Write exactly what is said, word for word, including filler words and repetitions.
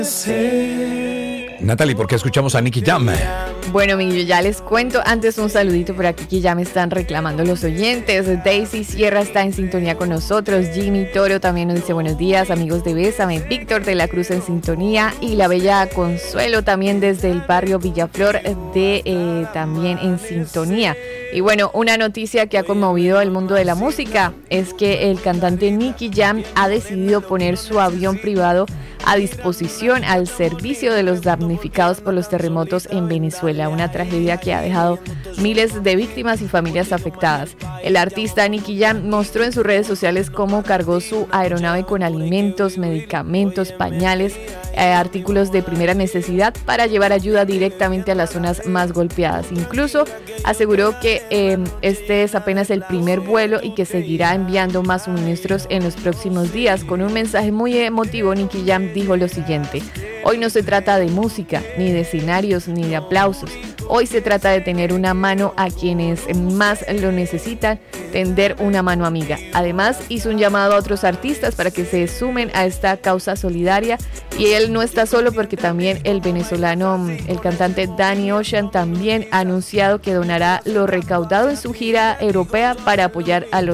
Natalie, ¿por qué escuchamos a Nicky Jam? Bueno, Miguel, ya les cuento. Antes un saludito por aquí que ya me están reclamando los oyentes. Daisy Sierra está en sintonía con nosotros. Jimmy Toro también nos dice buenos días, amigos de Bésame. Víctor de la Cruz en sintonía. Y la bella Consuelo también desde el barrio Villaflor de eh, también en sintonía. Y bueno, una noticia que ha conmovido el mundo de la música es que el cantante Nicky Jam ha decidido poner su avión privado a disposición al servicio de los damnificados por los terremotos en Venezuela, una tragedia que ha dejado miles de víctimas y familias afectadas. El artista Nicky Jam mostró en sus redes sociales cómo cargó su aeronave con alimentos, medicamentos, pañales, eh, artículos de primera necesidad para llevar ayuda directamente a las zonas más golpeadas. Incluso aseguró que eh, este es apenas el primer vuelo y que seguirá enviando más suministros en los próximos días. Con un mensaje muy emotivo, Nicky Jam dijo lo siguiente: hoy no se trata de música, ni de escenarios, ni de aplausos. Hoy se trata de tener una mano a quienes más lo necesitan, tender una mano amiga. Además, hizo un llamado a otros artistas para que se sumen a esta causa solidaria. Y él no está solo, porque también el venezolano, el cantante Danny Ocean, también ha anunciado que donará lo recaudado en su gira europea para apoyar a los